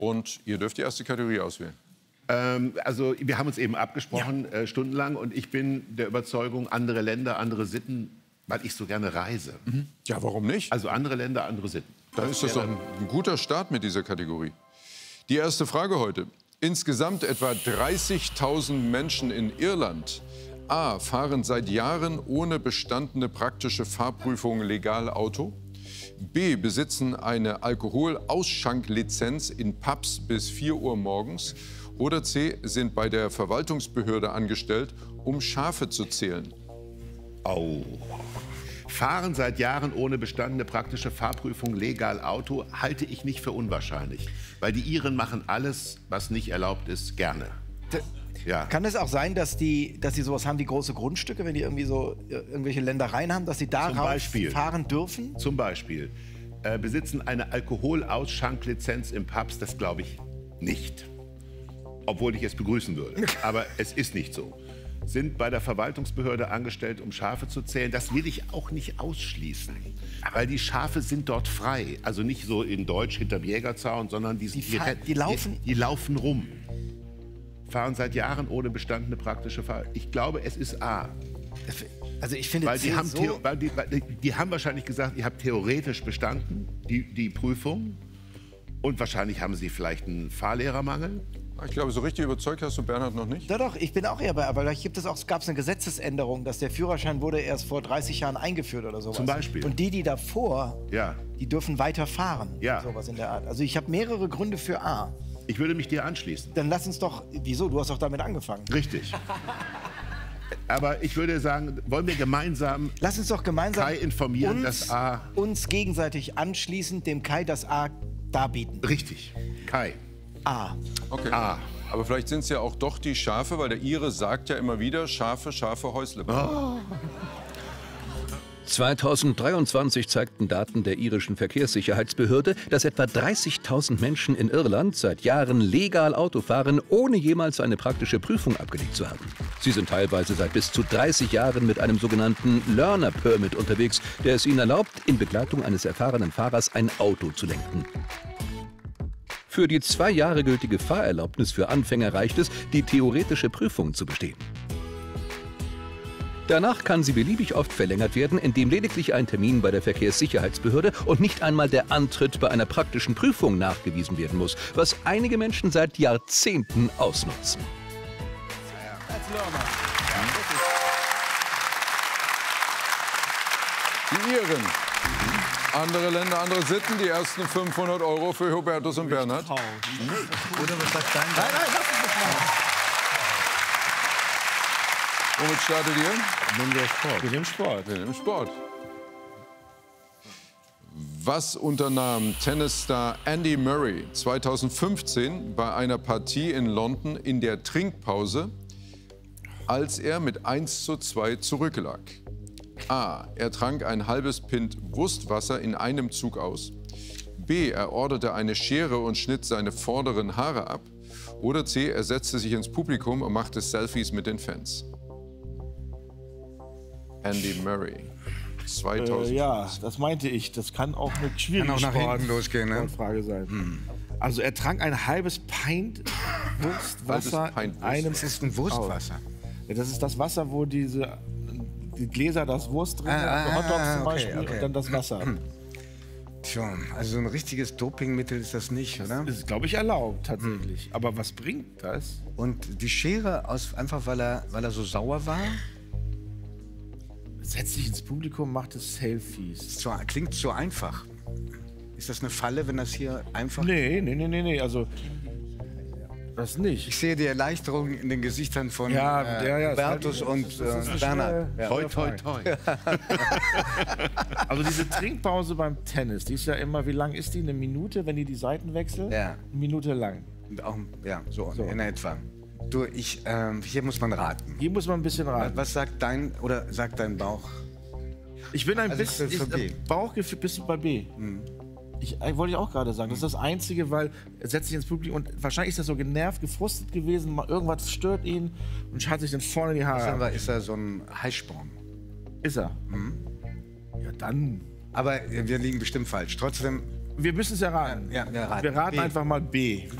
Und ihr dürft die erste Kategorie auswählen. Also wir haben uns eben abgesprochen, stundenlang. Und ich bin der Überzeugung, andere Länder, andere Sitten, weil ich so gerne reise. Ja, warum nicht? Also andere Länder, andere Sitten. Dann ist das doch ein guter Start mit dieser Kategorie. Die erste Frage heute. Insgesamt etwa 30.000 Menschen in Irland A. fahren seit Jahren ohne bestandene praktische Fahrprüfung legal Auto. B. besitzen eine Alkoholausschanklizenz in Pubs bis 4 Uhr morgens. Oder C. sind bei der Verwaltungsbehörde angestellt, um Schafe zu zählen. Oh. Fahren seit Jahren ohne bestandene praktische Fahrprüfung legal Auto halte ich nicht für unwahrscheinlich. Weil die Iren machen alles, was nicht erlaubt ist, gerne. Ja. Kann es auch sein, dass die sowas haben wie große Grundstücke, wenn die irgendwie so irgendwelche Ländereien haben, dass sie darauf fahren dürfen? Zum Beispiel. Besitzen eine Alkoholausschanklizenz im Pubs, das glaube ich nicht. Obwohl ich es begrüßen würde. Aber es ist nicht so. Sind bei der Verwaltungsbehörde angestellt, um Schafe zu zählen. Das will ich auch nicht ausschließen. Weil die Schafe sind dort frei. Also nicht so in Deutsch hinterm Jägerzaun, sondern die laufen rum. Fahren seit Jahren ohne bestandene praktische Fahr. Ich glaube, es ist A. Also ich finde, weil die haben wahrscheinlich gesagt, ihr habt theoretisch bestanden, die Prüfung. Und wahrscheinlich haben sie vielleicht einen Fahrlehrermangel. Ich glaube, so richtig überzeugt hast du Bernhard noch nicht. Doch, ich bin auch eher bei, aber vielleicht gab es eine Gesetzesänderung, dass der Führerschein wurde erst vor 30 Jahren eingeführt oder sowas. Zum Beispiel. Und die davor, die dürfen weiter fahren. Ja. Sowas in der Art. Also ich habe mehrere Gründe für A. Ich würde mich dir anschließen. Dann lass uns doch, wieso? Du hast doch damit angefangen. Richtig. Aber ich würde sagen, wollen wir gemeinsam lass uns doch gemeinsam Kai informieren, dass A... uns gegenseitig anschließend dem Kai das A darbieten. Richtig. Kai. A. Okay. A. Aber vielleicht sind es ja auch doch die Schafe, weil der Ire sagt ja immer wieder, Schafe, Schafe, Häusle bauen. 2023 zeigten Daten der irischen Verkehrssicherheitsbehörde, dass etwa 30.000 Menschen in Irland seit Jahren legal Auto fahren, ohne jemals eine praktische Prüfung abgelegt zu haben. Sie sind teilweise seit bis zu 30 Jahren mit einem sogenannten Learner Permit unterwegs, der es ihnen erlaubt, in Begleitung eines erfahrenen Fahrers ein Auto zu lenken. Für die 2 Jahre gültige Fahrerlaubnis für Anfänger reicht es, die theoretische Prüfung zu bestehen. Danach kann sie beliebig oft verlängert werden, indem lediglich ein Termin bei der Verkehrssicherheitsbehörde und nicht einmal der Antritt bei einer praktischen Prüfung nachgewiesen werden muss, was einige Menschen seit Jahrzehnten ausnutzen. Die Iren. Andere Länder, andere Sitten. Die ersten 500 € für Hubertus und Bernhard. Oder was sagt dein Nein, lass uns das machen. Womit startet ihr? Mit dem Sport. Mit dem Sport. Mit dem Sport. Was unternahm Tennisstar Andy Murray 2015 bei einer Partie in London in der Trinkpause, als er mit 1:2 zurücklag? A. Er trank ein halbes Pint Wurstwasser in einem Zug aus. B. Er orderte eine Schere und schnitt seine vorderen Haare ab. Oder C. Er setzte sich ins Publikum und machte Selfies mit den Fans. Andy Murray. 2000. Ja, das meinte ich. Das kann auch eine schwierige Sportfrage sein. Also er trank ein halbes Pint Wurstwasser in einem... Das ist ein Wurstwasser. Ja, das ist das Wasser, wo die Gläser, das Wurst drin, Hotdogs zum Beispiel, und dann das Wasser. Tja, also so ein richtiges Dopingmittel ist das nicht, oder? Das ist, glaube ich, erlaubt tatsächlich. Aber was bringt das? Und die Schere, einfach weil er so sauer war? Setzt sich ins Publikum, macht es Selfies. Klingt so einfach. Ist das eine Falle, wenn das hier einfach... Nee. Also, das nicht. Ich sehe die Erleichterung in den Gesichtern von Bertus und Bernhard. Toi, toi, toi. Also diese Trinkpause beim Tennis, die ist ja immer, wie lang ist die? Eine Minute, wenn die Seiten wechseln? Ja. 1 Minute lang. Und auch, so in etwa. Du, hier muss man raten. Hier muss man ein bisschen raten. Was sagt dein Bauch? Ich bin ein bisschen... Bauchgefühl bist du bei B. Wollte ich auch gerade sagen. Das ist das Einzige, weil er setzt sich ins Publikum und wahrscheinlich ist er so genervt, gefrustet gewesen, irgendwas stört ihn und hat sich dann vorne die Haare. Ist er so ein Heißsporn? Ist er? Ja, dann... Aber wir liegen bestimmt falsch. Trotzdem... Wir müssen es ja raten. Ja, wir raten B. einfach mal B.